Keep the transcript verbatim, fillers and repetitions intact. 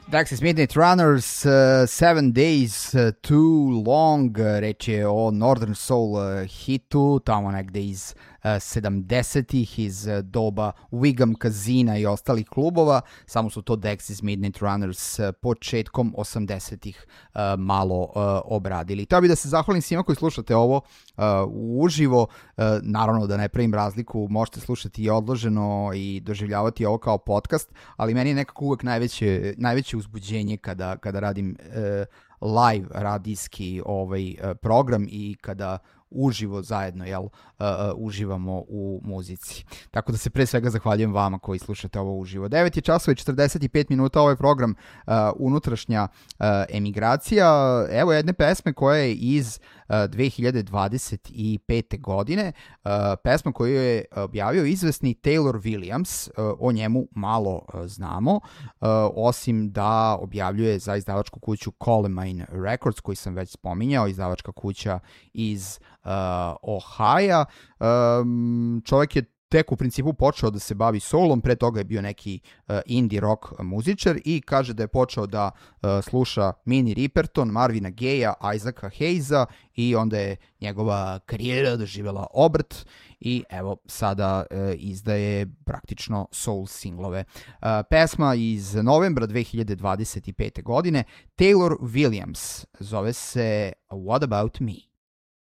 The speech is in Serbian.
Dexys Midnight Runners, uh, Seven Days uh, Too Long, uh, reč je o Northern Soul uh, hitu, tamo negde iz uh, sedamdesetih, iz uh, doba Wiggum Kazina i ostalih klubova, samo su to Dexys Midnight Runners uh, početkom osamdesetih uh, malo uh, obradili. Treba bi da se zahvalim svima koji slušate ovo uh, uživo, uh, naravno da ne pravim razliku, možete slušati i odloženo i doživljavati ovo kao podcast, ali meni je nekako uvek najveće, najveće uzbuđenje kada, kada radim e, live radijski ovaj e, program i kada uživo zajedno jel, uh, uh, uživamo u muzici. Tako da se pre svega zahvaljujem vama koji slušate ovo uživo. devet je časova i četrdeset pet minuta, ovaj program uh, unutrašnja uh, emigracija. Evo jedne pesme koja je iz uh, dve hiljade dvadeset pete. godine. Uh, pesma koju je objavio izvesni Taylor Williams. Uh, o njemu malo uh, znamo, uh, osim da objavljuje za izdavačku kuću Colemine Records, koji sam već spominjao, izdavačka kuća iz Uh, Ohio. Um, čovjek je tek u principu počeo da se bavi soulom, pre toga je bio neki uh, indie rock muzičar i kaže da je počeo da uh, sluša Minnie Riperton, Marvina Gaye, Isaaca Hayesa i onda je njegova karijera doživjela obrt i evo sada uh, izdaje praktično soul singlove. Uh, pesma iz novembra dve hiljade dvadeset pete. godine, Taylor Williams, zove se What About Me?